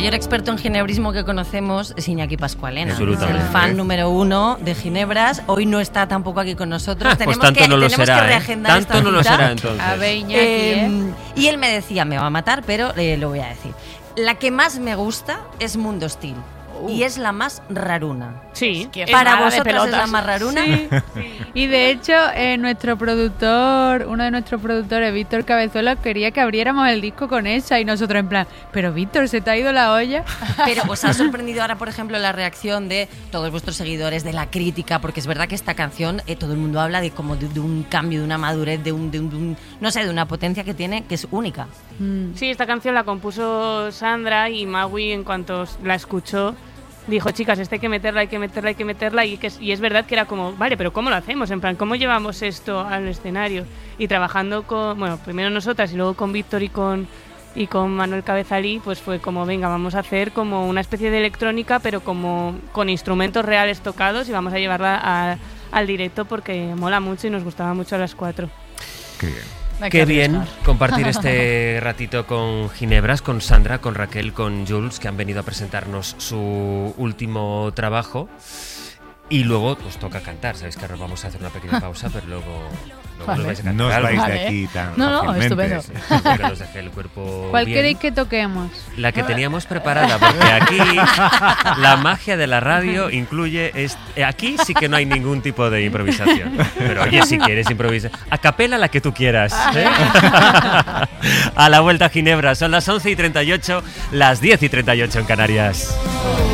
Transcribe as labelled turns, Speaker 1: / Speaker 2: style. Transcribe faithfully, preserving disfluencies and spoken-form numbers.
Speaker 1: mayor experto en ginebrismo que conocemos es Iñaki Pascualena.
Speaker 2: Absolutamente.
Speaker 1: Es el fan número uno de ginebras. Hoy no está tampoco aquí con nosotros.
Speaker 2: Ah,
Speaker 1: tenemos
Speaker 2: pues tanto
Speaker 1: que,
Speaker 2: no lo
Speaker 1: tenemos
Speaker 2: será,
Speaker 1: que
Speaker 2: ¿eh?
Speaker 1: reagendar
Speaker 2: Tanto
Speaker 1: esta
Speaker 2: no lo
Speaker 1: cita.
Speaker 2: será entonces.
Speaker 3: A ver, Iñaki,
Speaker 1: Eh,
Speaker 3: ¿eh?
Speaker 1: Y él me decía, me va a matar, pero eh, lo voy a decir. La que más me gusta es Mundo Steel.
Speaker 3: Uh.
Speaker 1: Y es la más raruna.
Speaker 3: Sí.
Speaker 4: Qué
Speaker 1: Para
Speaker 4: mala de
Speaker 1: vosotros es la
Speaker 4: pelotas.
Speaker 1: más raruna.
Speaker 3: Sí. Y de hecho, eh, nuestro productor, uno de nuestros productores, Víctor Cabezuela, quería que abriéramos el disco con esa y nosotros en plan, pero Víctor, ¿se te ha ido la olla?
Speaker 1: Pero os ha sorprendido ahora, por ejemplo, la reacción de todos vuestros seguidores, de la crítica, porque es verdad que esta canción, eh, todo el mundo habla de como de, de un cambio, de una madurez, de un, de, un, de un, no sé, de una potencia que tiene, que es única.
Speaker 3: Mm.
Speaker 4: Sí, esta canción la compuso Sandra y Maui, en cuanto la escuchó, dijo, chicas, esta hay que meterla, hay que meterla, hay que meterla. Y, que, y es verdad que era como, vale, pero ¿cómo lo hacemos? En plan, ¿cómo llevamos esto al escenario? Y trabajando con, bueno, primero nosotras y luego con Víctor y con, y con Manuel Cabezalí, pues fue como, venga, vamos a hacer como una especie de electrónica, pero como con instrumentos reales tocados y vamos a llevarla a, al directo porque mola mucho y nos gustaba mucho a las cuatro.
Speaker 5: Qué bien.
Speaker 4: Hay que
Speaker 2: Qué bien
Speaker 4: arriesgar.
Speaker 2: compartir este ratito con Ginebras, con Sandra, con Raquel, con Jules, que han venido a presentarnos su último trabajo. Y luego pues toca cantar. Sabéis que ahora vamos a hacer una pequeña pausa, pero luego, luego
Speaker 4: Vale.
Speaker 2: nos vais a cantar
Speaker 5: No os
Speaker 2: algo.
Speaker 5: vais de
Speaker 4: Vale.
Speaker 5: aquí tan
Speaker 4: No, no,
Speaker 5: fácilmente.
Speaker 4: estupendo.
Speaker 2: Que nos deje el cuerpo
Speaker 3: ¿Cuál
Speaker 2: bien.
Speaker 3: queréis que toquemos?
Speaker 2: La que teníamos preparada, porque aquí la magia de la radio incluye... est- Aquí sí que no hay ningún tipo de improvisación. Pero oye, si quieres improvisar... A capela la que tú quieras. ¿eh? A la vuelta a Ginebra. Son las once y treinta y ocho, las diez y treinta y ocho en Canarias.